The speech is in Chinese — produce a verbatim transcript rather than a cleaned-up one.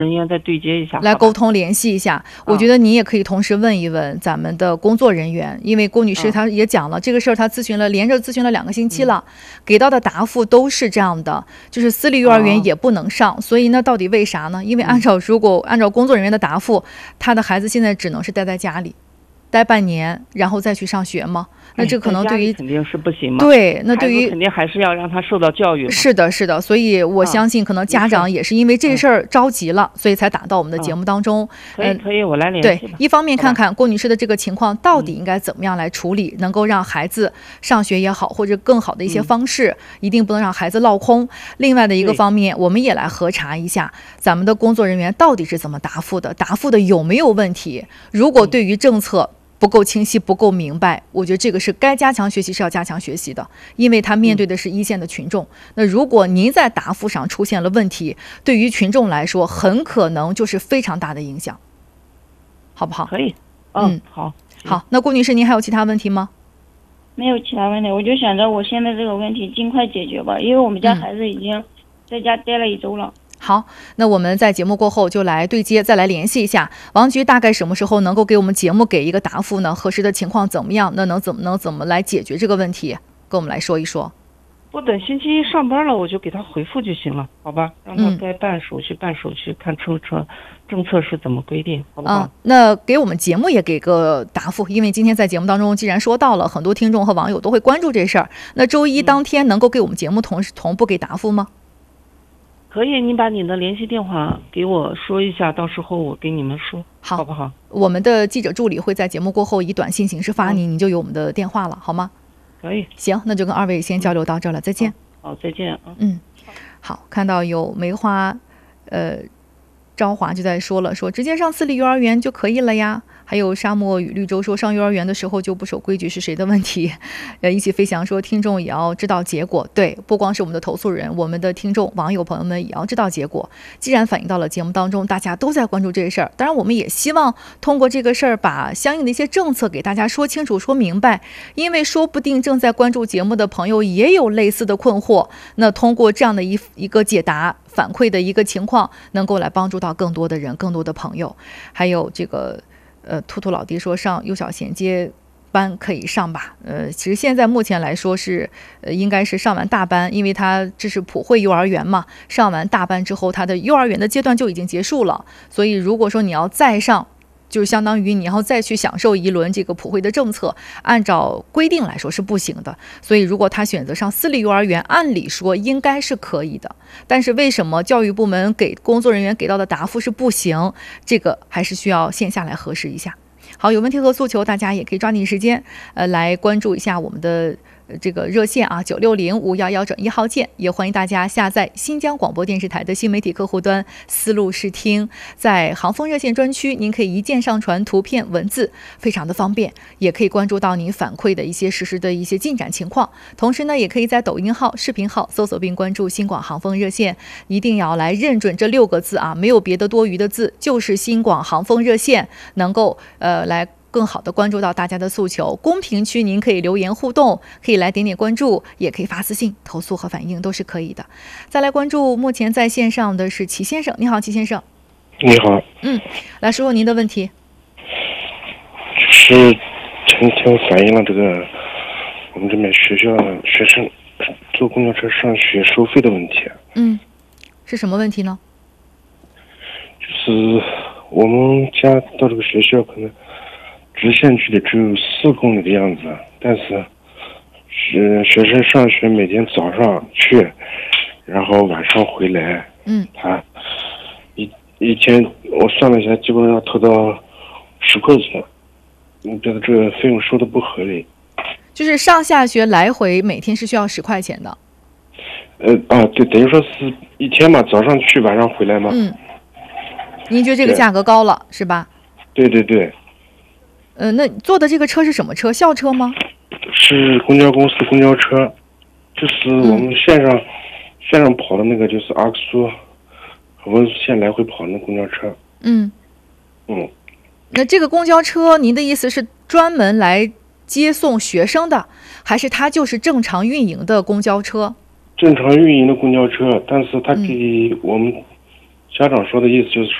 人员再对接一下， 来沟通联系一下。我觉得你也可以同时问一问咱们的工作人员，因为郭女士她也讲了、嗯、这个事儿，她咨询了连着咨询了两个星期了、嗯，给到的答复都是这样的，就是私立幼儿园也不能上、哦、所以呢到底为啥呢？因为按照如果按照工作人员的答复，他的孩子现在只能是待在家里待半年，然后再去上学吗？那这可能对于肯定是不行嘛。 对，那对于肯定还是要让他受到教育。 是的，是的，所以我相信可能家长也是因为这事儿着急了、嗯，所以才打到我们的节目当中。 可以，可以，我来联系。 对，一方面看看郭女士的这个情况到底应该怎么样来处理，能够让孩子上学也好，或者更好的一些方式，一定不能让孩子落空。另外的一个方面，我们也来核查一下咱们的工作人员到底是怎么答复的，答复的有没有问题。如果对于政策不够清晰不够明白，我觉得这个是该加强学习是要加强学习的，因为他面对的是一线的群众、嗯、那如果您在答复上出现了问题，对于群众来说很可能就是非常大的影响，好不好？ 可以。嗯，嗯好好。那顾女士您还有其他问题吗？ 没有其他问题，我就想着我现在这个问题尽快解决吧，因为我们家孩子已经在家待了一周了、嗯好，那我们在节目过后就来对接，再来联系一下王局，大概什么时候能够给我们节目给一个答复呢？核实的情况怎么样？那能怎么能怎么来解决这个问题？跟我们来说一说。 我等星期一上班了，我就给他回复就行了，好吧？让他该办手续、嗯、办手续，看政策政策是怎么规定，好不好？ 啊，那给我们节目也给个答复，因为今天在节目当中既然说到了，很多听众和网友都会关注这事儿。那周一当天能够给我们节目同时同步给答复吗？ 可以，你把你的联系电话给我说一下，到时候我给你们说，好，好不好？ 我们的记者助理会在节目过后以短信形式发你，嗯、你就有我们的电话了，好吗？ 可以。 行，那就跟二位先交流到这儿了，再见。 好，再见。 嗯，好，看到有梅花，呃，朝华就在说了，说直接上私立幼儿园就可以了呀。还有沙漠与绿洲说上幼儿园的时候就不守规矩是谁的问题？呃，一起飞翔说听众也要知道结果，对，不光是我们的投诉人，我们的听众网友朋友们也要知道结果。既然反映到了节目当中，大家都在关注这事儿，当然我们也希望通过这个事儿把相应的一些政策给大家说清楚说明白，因为说不定正在关注节目的朋友也有类似的困惑，那通过这样的一一个解答反馈的一个情况，能够来帮助到更多的人更多的朋友。还有这个呃，兔兔老弟说上幼小衔接班可以上吧？呃，其实现在目前来说是，呃，应该是上完大班，因为他这是普惠幼儿园嘛，上完大班之后，他的幼儿园的阶段就已经结束了。所以如果说你要再上，就是相当于你要再去享受一轮这个普惠的政策，按照规定来说是不行的。所以如果他选择上私立幼儿园，按理说应该是可以的。但是为什么教育部门给工作人员给到的答复是不行？这个还是需要线下来核实一下。好，有问题和诉求，大家也可以抓紧时间，呃，来关注一下我们的这个热线啊，九六零五幺幺整一号键，也欢迎大家下载新疆广播电视台的新媒体客户端思路视听，在航风热线专区，您可以一键上传图片文字，非常的方便，也可以关注到您反馈的一些实时的一些进展情况。同时呢，也可以在抖音号、视频号搜索并关注新广航风热线，一定要来认准这六个字啊，没有别的多余的字，就是新广航风热线，能够呃来更好的关注到大家的诉求。公屏区您可以留言互动，可以来点点关注，也可以发私信投诉和反映都是可以的。再来关注目前在线上的是齐先生，你好，齐先生。 你好。 嗯，来说说您的问题。 是前天反映了这个我们这边学校学生坐公交车上学收费的问题。 嗯，是什么问题呢？ 就是我们家到这个学校可能直线距离只有四公里的样子，但是是学生上学每天早上去，然后晚上回来。 嗯， 他一一天我算了一下，基本上要投到十块钱。你觉得这个费用收的不合理？ 就是上下学来回每天是需要十块钱的。 呃啊，对，等于说是一天嘛，早上去晚上回来嘛。 嗯，您觉得这个价格高了是吧？ 对对对。 呃，那坐的这个车是什么车？校车吗？ 是公交公司公交车，就是我们线上、嗯、线上跑的那个，就是阿克苏和温宿线来回跑的公交车。 嗯嗯。 那这个公交车，您的意思是专门来接送学生的，还是它就是正常运营的公交车？ 正常运营的公交车，但是它给我们家长说的意思就是说